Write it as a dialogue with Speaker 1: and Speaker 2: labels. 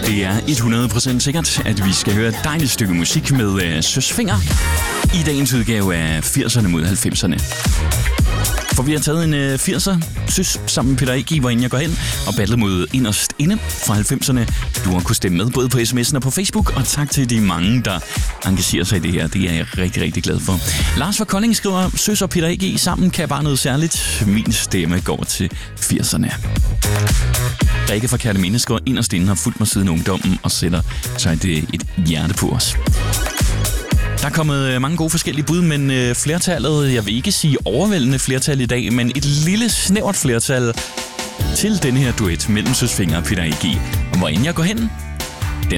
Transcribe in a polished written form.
Speaker 1: Det er 100% sikkert, at vi skal høre et dejligt stykke musik med Søs Fenger i dagens udgave af 80'erne mod 90'erne. For vi har taget en 80'er Søs sammen med Peter A.G., hvorinde jeg går hen og battler mod Inderst Inde fra 90'erne. Du har kunnet stemme med både på sms'en og på Facebook, og tak til de mange, der engagerer sig i det her. Det er jeg rigtig, rigtig glad for. Lars fra Kolding skriver, Søs og Peter A.G. sammen kan bare noget særligt. Min stemme går til 80'erne. Rikke fra Kærteminde skriver, Inderst Inde har fulgt mig siden ungdommen og sætter sig et hjerte på os. Der er kommet mange gode forskellige bud, men flertallet, jeg vil ikke sige overvældende flertal i dag, men et lille snævert flertal til denne her duet mellem Søs Fenger og Peter A.G. Og hvorinde jeg går hen,